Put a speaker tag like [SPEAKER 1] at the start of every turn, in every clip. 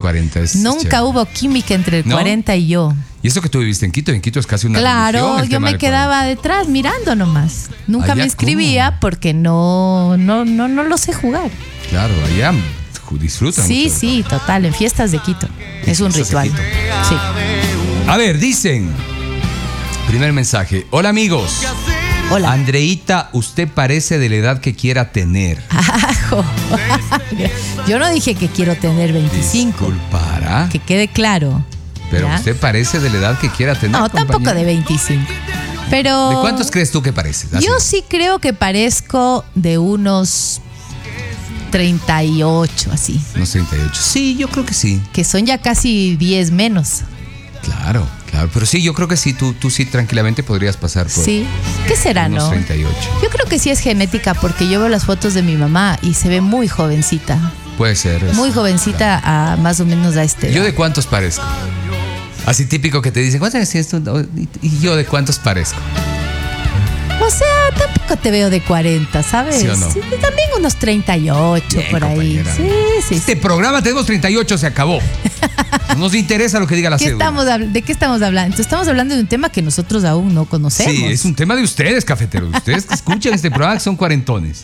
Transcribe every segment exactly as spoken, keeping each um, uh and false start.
[SPEAKER 1] cuarenta. Es,
[SPEAKER 2] Nunca
[SPEAKER 1] es
[SPEAKER 2] hubo química entre el
[SPEAKER 1] ¿No?
[SPEAKER 2] cuarenta y yo.
[SPEAKER 1] Y eso que tú viviste en Quito, en Quito es casi una
[SPEAKER 2] Claro,
[SPEAKER 1] religión, el
[SPEAKER 2] yo
[SPEAKER 1] tema
[SPEAKER 2] me
[SPEAKER 1] del
[SPEAKER 2] quedaba detrás mirando nomás. Nunca
[SPEAKER 1] Allá,
[SPEAKER 2] me inscribía
[SPEAKER 1] ¿cómo?
[SPEAKER 2] porque no, no, no, no lo sé jugar.
[SPEAKER 1] cuarenta. Claro, allá disfrutan.
[SPEAKER 2] Sí,
[SPEAKER 1] mucho.
[SPEAKER 2] sí, total, en fiestas de Quito.
[SPEAKER 1] En
[SPEAKER 2] Es un
[SPEAKER 1] fiestas de
[SPEAKER 2] ritual.
[SPEAKER 1] Quito.
[SPEAKER 2] Sí.
[SPEAKER 1] A ver, dicen. Primer mensaje. Hola amigos.
[SPEAKER 2] Hola.
[SPEAKER 1] Andreita, usted parece de la edad que quiera tener.
[SPEAKER 2] Ajo. Yo no dije que quiero tener veinticinco.
[SPEAKER 1] Disculpará,
[SPEAKER 2] Que quede claro.
[SPEAKER 1] pero
[SPEAKER 2] ¿ya?
[SPEAKER 1] usted parece de la edad que quiera tener.
[SPEAKER 2] No, tampoco
[SPEAKER 1] compañera.
[SPEAKER 2] de veinticinco. Pero
[SPEAKER 1] ¿De cuántos crees tú que pareces? Así.
[SPEAKER 2] yo sí creo que parezco de unos treinta y ocho, así.
[SPEAKER 1] Unos treinta y ocho. Sí, yo creo que sí.
[SPEAKER 2] Que son ya casi diez menos.
[SPEAKER 1] Claro, claro. Pero sí, yo creo que sí, tú, tú sí tranquilamente podrías pasar por
[SPEAKER 2] Sí. ¿Qué será,
[SPEAKER 1] unos
[SPEAKER 2] no?
[SPEAKER 1] treinta y ocho.
[SPEAKER 2] Yo creo que sí es genética porque yo veo las fotos de mi mamá y se ve muy jovencita.
[SPEAKER 1] Puede ser. es-
[SPEAKER 2] Muy jovencita a más o menos a este.
[SPEAKER 1] ¿Yo de cuántos parezco? Así típico que te dicen, ¿cuántos años tienes tú? ¿Y yo de cuántos parezco?
[SPEAKER 2] O sea, tampoco te veo de cuarenta, ¿sabes?
[SPEAKER 1] ¿Sí o no?
[SPEAKER 2] Sí, también unos treinta y ocho
[SPEAKER 1] Bien,
[SPEAKER 2] por ahí.
[SPEAKER 1] compañera.
[SPEAKER 2] Sí, sí.
[SPEAKER 1] Este programa tenemos treinta y ocho, se acabó. No nos interesa lo que diga la
[SPEAKER 2] ¿Qué
[SPEAKER 1] cédula.
[SPEAKER 2] estamos habl- ¿De qué estamos hablando? Entonces, estamos hablando de un tema que nosotros aún no conocemos.
[SPEAKER 1] Sí, es un tema de ustedes, cafeteros. Ustedes que escuchan este programa que son cuarentones.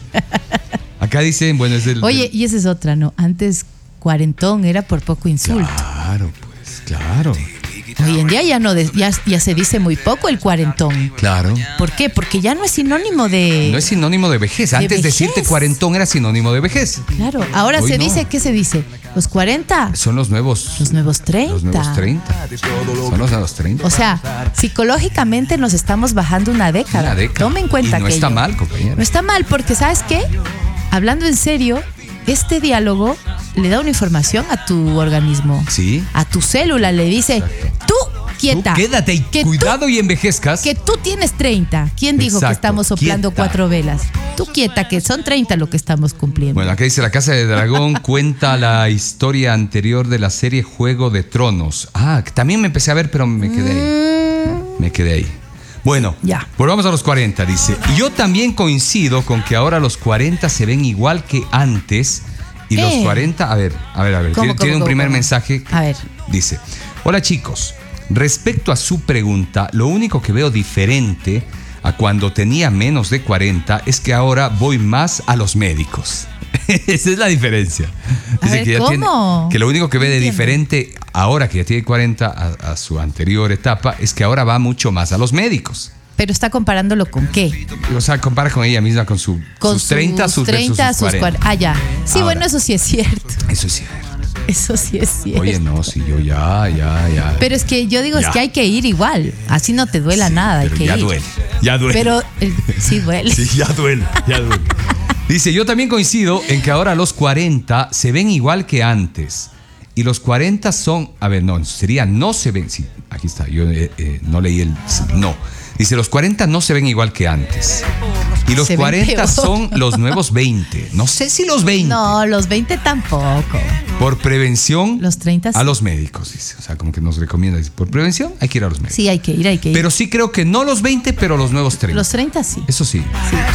[SPEAKER 1] Acá dicen, bueno, es del...
[SPEAKER 2] Oye,
[SPEAKER 1] del-
[SPEAKER 2] y esa es otra, ¿no? Antes cuarentón era por poco insulto.
[SPEAKER 1] Claro, pues, claro.
[SPEAKER 2] Hoy en día ya no de- ya, ya se dice muy poco el cuarentón.
[SPEAKER 1] Claro.
[SPEAKER 2] ¿Por qué? Porque ya no es sinónimo de...
[SPEAKER 1] No es sinónimo de vejez. Antes
[SPEAKER 2] vejez.
[SPEAKER 1] decirte cuarentón era sinónimo de vejez.
[SPEAKER 2] Claro, ahora
[SPEAKER 1] Hoy
[SPEAKER 2] se
[SPEAKER 1] no.
[SPEAKER 2] dice, ¿qué se dice? Los cuarenta,
[SPEAKER 1] Son los nuevos...
[SPEAKER 2] los nuevos treinta.
[SPEAKER 1] Los nuevos treinta. Son los nuevos treinta.
[SPEAKER 2] O sea, psicológicamente nos estamos bajando una década.
[SPEAKER 1] Una década.
[SPEAKER 2] Toma en cuenta
[SPEAKER 1] Y no
[SPEAKER 2] aquello.
[SPEAKER 1] está mal, compañero.
[SPEAKER 2] No está mal porque, ¿sabes qué? Hablando en serio, este diálogo le da una información a tu organismo.
[SPEAKER 1] Sí.
[SPEAKER 2] A tu célula le dice, tú quieta.
[SPEAKER 1] Tú quédate y
[SPEAKER 2] que
[SPEAKER 1] cuidado
[SPEAKER 2] tú,
[SPEAKER 1] y envejezcas.
[SPEAKER 2] que tú tienes treinta. ¿Quién dijo
[SPEAKER 1] Exacto,
[SPEAKER 2] que estamos soplando
[SPEAKER 1] quieta.
[SPEAKER 2] cuatro velas? Tú quieta, que son treinta lo que estamos cumpliendo.
[SPEAKER 1] Bueno, acá dice La Casa de Dragón cuenta la historia anterior de la serie Juego de Tronos. Ah, que también me empecé a ver, pero me quedé ahí. Me quedé ahí. Bueno,
[SPEAKER 2] Ya.
[SPEAKER 1] volvamos a los cuarenta, dice. Yo también coincido con que ahora los cuarenta se ven igual que antes. Y los
[SPEAKER 2] Eh.
[SPEAKER 1] cuarenta, a ver, a ver, a ver.
[SPEAKER 2] ¿Cómo,
[SPEAKER 1] Tiene,
[SPEAKER 2] cómo,
[SPEAKER 1] tiene un
[SPEAKER 2] cómo,
[SPEAKER 1] primer
[SPEAKER 2] cómo?
[SPEAKER 1] mensaje. que
[SPEAKER 2] A ver.
[SPEAKER 1] Dice, hola chicos, respecto a su pregunta, lo único que veo diferente a cuando tenía menos de cuarenta es que ahora voy más a los médicos. Esa es la diferencia.
[SPEAKER 2] A ver,
[SPEAKER 1] que, ya
[SPEAKER 2] ¿cómo?
[SPEAKER 1] tiene- que lo único que ve de
[SPEAKER 2] Entiendo.
[SPEAKER 1] diferente ahora que ya tiene cuarenta a, a su anterior etapa es que ahora va mucho más a los médicos.
[SPEAKER 2] Pero está comparándolo con qué?
[SPEAKER 1] O sea, compara con ella misma, con su,
[SPEAKER 2] Con
[SPEAKER 1] sus treinta, sus, versus
[SPEAKER 2] treinta,
[SPEAKER 1] sus
[SPEAKER 2] sus
[SPEAKER 1] cuarenta.
[SPEAKER 2] cuarenta. Ah, ya. Sí,
[SPEAKER 1] Ahora.
[SPEAKER 2] bueno, eso sí es cierto.
[SPEAKER 1] Eso es cierto.
[SPEAKER 2] Eso sí es cierto.
[SPEAKER 1] Oye, no, si yo ya, ya, ya.
[SPEAKER 2] Pero es que yo digo,
[SPEAKER 1] Ya.
[SPEAKER 2] es que hay que ir igual. Así no te duela nada, hay
[SPEAKER 1] Pero
[SPEAKER 2] que
[SPEAKER 1] ya
[SPEAKER 2] ir.
[SPEAKER 1] duele, ya duele.
[SPEAKER 2] Pero eh, sí duele.
[SPEAKER 1] Sí, ya duele, ya duele. Dice, yo también coincido en que ahora los cuarenta se ven igual que antes. Y los cuarenta son, a ver, no, sería no se ven, sí, aquí está, yo eh, eh, no leí el, no. Dice, los cuarenta no se ven igual que antes. Y los
[SPEAKER 2] Se ven
[SPEAKER 1] cuarenta
[SPEAKER 2] peor.
[SPEAKER 1] son los nuevos veinte. No sé si los veinte.
[SPEAKER 2] No, los veinte tampoco.
[SPEAKER 1] Por prevención
[SPEAKER 2] Los treinta sí.
[SPEAKER 1] a los médicos, dice. O sea, como que nos recomienda, dice, por prevención hay que ir a los médicos.
[SPEAKER 2] Sí, hay que ir, hay que ir.
[SPEAKER 1] Pero sí creo que no los veinte, pero los nuevos treinta.
[SPEAKER 2] Los treinta sí.
[SPEAKER 1] Eso sí.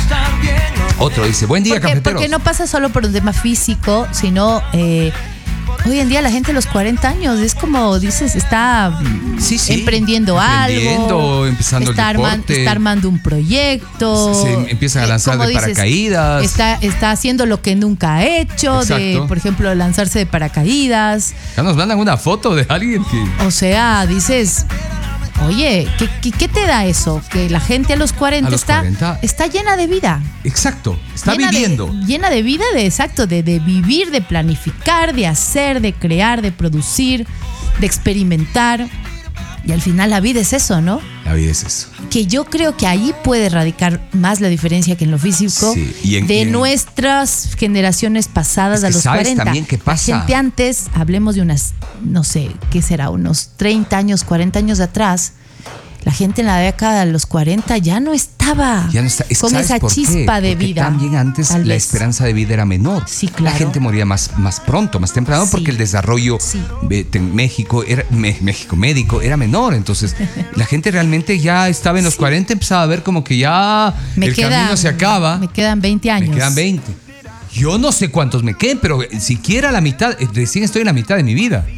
[SPEAKER 1] Otro dice, buen día,
[SPEAKER 2] Porque,
[SPEAKER 1] cafeteros.
[SPEAKER 2] porque no pasa solo por un tema físico, sino eh, hoy en día la gente de los cuarenta años es como dices, está
[SPEAKER 1] Sí, sí.
[SPEAKER 2] emprendiendo,
[SPEAKER 1] Emprendiendo,
[SPEAKER 2] algo,
[SPEAKER 1] empezando el
[SPEAKER 2] está, arman-
[SPEAKER 1] deporte.
[SPEAKER 2] está armando un proyecto,
[SPEAKER 1] Se empiezan a
[SPEAKER 2] eh,
[SPEAKER 1] lanzar
[SPEAKER 2] como
[SPEAKER 1] de paracaídas.
[SPEAKER 2] Está, está haciendo lo que nunca ha hecho, de,
[SPEAKER 1] Exacto.
[SPEAKER 2] por ejemplo, lanzarse de paracaídas.
[SPEAKER 1] Ya nos mandan una foto de alguien que...
[SPEAKER 2] O sea, dices, oye, ¿qué, qué, qué te da eso? Que la gente a los cuarenta,
[SPEAKER 1] A los
[SPEAKER 2] está,
[SPEAKER 1] cuarenta.
[SPEAKER 2] está llena de vida.
[SPEAKER 1] Exacto, está
[SPEAKER 2] Llena de-
[SPEAKER 1] viviendo.
[SPEAKER 2] llena de vida, de exacto, de, de vivir, de planificar, de hacer, de crear, de producir, de experimentar. Y al final la vida es eso, ¿no?
[SPEAKER 1] La vida es eso.
[SPEAKER 2] Que yo creo que ahí puede radicar más la diferencia que en lo físico
[SPEAKER 1] Sí, y en-
[SPEAKER 2] de
[SPEAKER 1] y en-
[SPEAKER 2] nuestras generaciones pasadas
[SPEAKER 1] Es que
[SPEAKER 2] a los
[SPEAKER 1] ¿sabes
[SPEAKER 2] cuarenta.
[SPEAKER 1] también qué pasa?
[SPEAKER 2] La gente antes, hablemos de unas, no sé, ¿qué será? Unos treinta años, cuarenta años atrás. La gente en la década de los cuarenta ya no estaba
[SPEAKER 1] Ya no está, es-
[SPEAKER 2] con
[SPEAKER 1] ¿sabes
[SPEAKER 2] esa
[SPEAKER 1] por qué?
[SPEAKER 2] chispa de
[SPEAKER 1] Porque
[SPEAKER 2] vida.
[SPEAKER 1] también antes
[SPEAKER 2] tal
[SPEAKER 1] la
[SPEAKER 2] vez.
[SPEAKER 1] esperanza de vida era menor.
[SPEAKER 2] Sí,
[SPEAKER 1] La
[SPEAKER 2] claro.
[SPEAKER 1] gente moría más, más pronto, más temprano,
[SPEAKER 2] Sí.
[SPEAKER 1] porque el desarrollo
[SPEAKER 2] Sí.
[SPEAKER 1] de- en México, era, Me- México médico era menor. Entonces, la gente realmente ya estaba en los
[SPEAKER 2] Sí.
[SPEAKER 1] cuarenta, empezaba a ver como que ya
[SPEAKER 2] Me
[SPEAKER 1] el
[SPEAKER 2] quedan,
[SPEAKER 1] camino se acaba.
[SPEAKER 2] Me quedan veinte años.
[SPEAKER 1] Me quedan veinte. Yo no sé cuántos me queden, pero siquiera la mitad, eh, recién estoy en la mitad de mi vida.